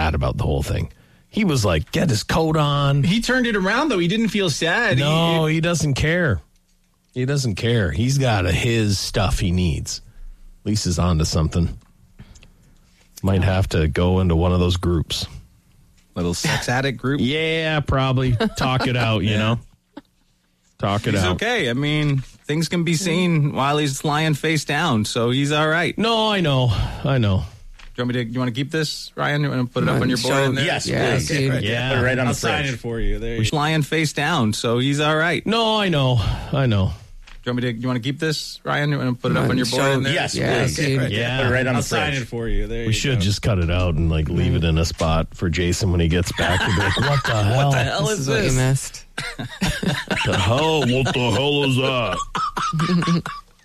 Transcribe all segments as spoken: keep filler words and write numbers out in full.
sad about the whole thing. He was like, get his coat on. He turned it around, though. He didn't feel sad. No, he, he doesn't care. He doesn't care. He's got a, his stuff he needs. Lisa's onto something. Might have to go into one of those groups. Little sex addict group? Yeah, probably. Talk it out, you yeah. know? Talk it he's out. Okay. I mean, things can be seen while he's lying face down, so he's all right. No, I know. I know. Do you want me to? You want to keep this, Ryan? You want to put it up on your board? In there? Yes, yeah, please. okay, right yeah. Put it right on I'll the fridge. sign it for you. There. He's lying face down, so he's all right. No, I know. I know. Do you want me to? You want to keep this, Ryan? You want to put it up on your board? In there? Yes, yeah, please. okay, Right yeah. Put it right on I'll the fridge. sign it for you. There. We you should go. just cut it out and like leave it in a spot for Jason when he gets back. He'll be like, what the hell? What the hell This is is what you this? missed. the hell? What the hell is that?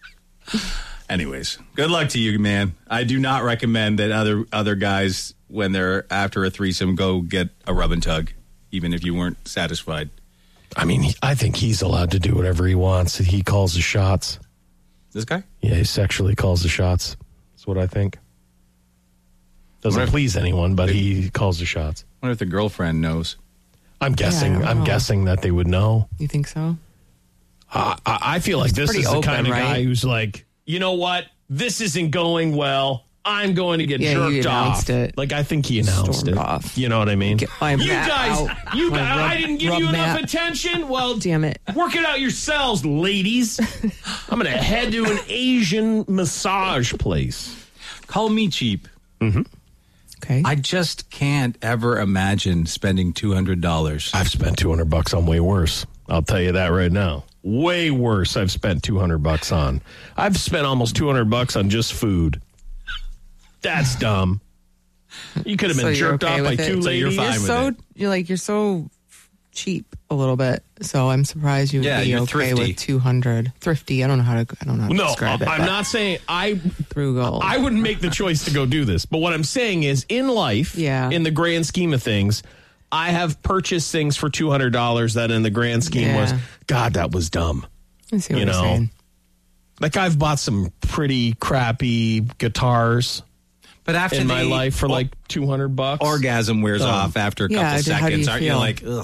Anyways, good luck to you, man. I do not recommend that other other guys, when they're after a threesome, go get a rub and tug, even if you weren't satisfied. I mean, he, I think he's allowed to do whatever he wants. He calls the shots. This guy? Yeah, he sexually calls the shots. That's what I think. Doesn't What if- please anyone, but he calls the shots. I wonder if the girlfriend knows. I'm guessing. don't I'm know. guessing that they would know. You think so? Uh, I, I feel like It's this pretty is the open, kind of right? guy who's like, you know what? This isn't going well. I'm going to get Yeah, he jerked announced off. it. Like I think he announced Stormed it. off. You know what I mean? Get my you mat guys, out. you My guys, rub- I didn't give rub you enough mat. attention. Well, Damn it. work it out yourselves, ladies. I'm going to head to an Asian massage place. Call me cheap. Okay. I just can't ever imagine spending two hundred dollars. I've spent two hundred bucks on way worse. I'll tell you that right now. Way worse I've spent two hundred bucks on. I've spent almost two hundred bucks on just food. That's dumb. You could have been So you're jerked okay off by with it? two So ladies. you're fine You're with so it. you're like you're so cheap a little bit. So I'm surprised you would Yeah, be you're okay thrifty. with two hundred. Thrifty. I don't know how to. I don't know how to No, describe it. I'm but not saying I frugal. I wouldn't make the choice to go do this. But what I'm saying is in life, Yeah. in the grand scheme of things, I have purchased things for two hundred dollars that in the grand scheme Yeah. was, God, that was dumb. I see what you you're know. saying. Like I've bought some pretty crappy guitars But after in my the life for or- like two hundred bucks. orgasm wears Um, off after a yeah, couple how do you seconds, aren't you feel? like, ugh?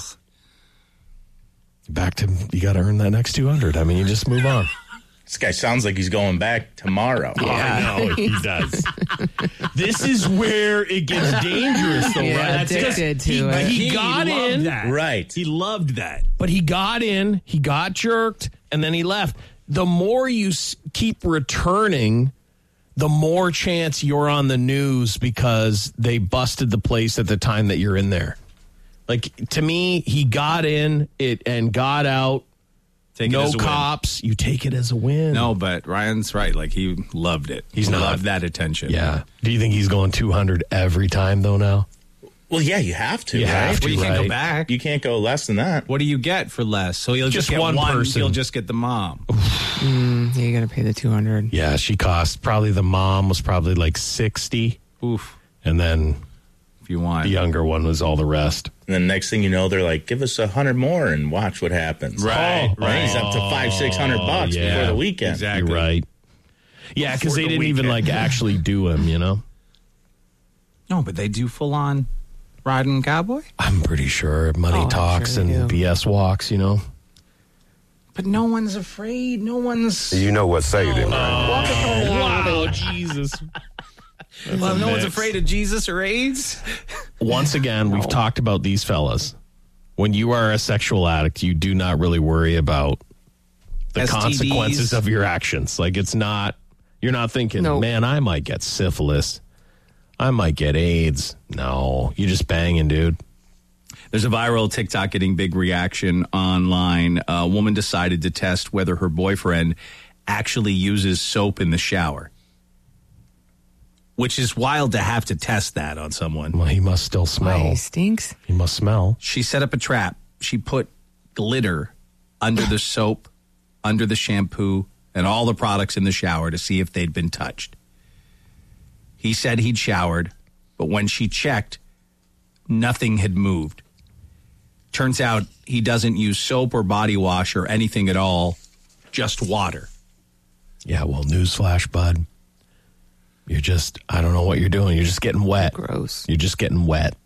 Back to, you got to earn that next two hundred. I mean, you just move on. This guy sounds like he's going back tomorrow. I know, he does. This is where it gets dangerous, though, Yeah, right? That's addicted because he, to it. He, He got loved in, that. Right. He loved that. but he got in, he got jerked, and then he left. The more you s- keep returning, the more chance you're on the news because they busted the place at the time that you're in there. Like, to me, he got in it and got out. Take it No as a win. cops. You take it as a win. No, but Ryan's right. Like, he loved it. He's he not. loved that attention. Yeah. Do you think he's going two hundred every time, though, now? Well, yeah, you have to, You right? have to. Well, you can't right. go back. You can't go less than that. What do you get for less? So he'll just, Just get one one, person. He'll just get the mom. Mm, yeah, you got to pay the two hundred. Yeah, she cost, probably the mom was probably like sixty, Oof. and then If you want. the younger one was all the rest. And then next thing you know, they're like, give us a hundred more and watch what happens. Right, Oh, right. He's up to five, six hundred bucks yeah. before the weekend. Exactly. You're right. Yeah, because Before they the didn't even weekend. like actually do him, you know? No, but they do full on riding cowboy. I'm pretty sure money Oh, I'm talks sure they and do. B S walks, you know? But no one's afraid. No one's. You know what saved him, right? Wow, Jesus. Well, no one's mix. afraid of Jesus or AIDS. Once again, we've talked about these fellas. When you are a sexual addict, you do not really worry about the S T Ds. consequences of your actions. Like, it's not, you're not thinking, Nope. man, I might get syphilis. I might get AIDS. No, you're just banging, dude. There's a viral TikTok getting big reaction online. A woman decided to test whether her boyfriend actually uses soap in the shower, which is wild to have to test that on someone. Well, he must still Why, smell. he stinks? He must smell. She set up a trap. She put glitter under the soap, under the shampoo, and all the products in the shower to see if they'd been touched. He said he'd showered, but when she checked, nothing had moved. Turns out he doesn't use soap or body wash or anything at all, just water. Yeah, well, newsflash, bud. You're just, I don't know what you're doing. You're just getting wet. Gross. You're just getting wet.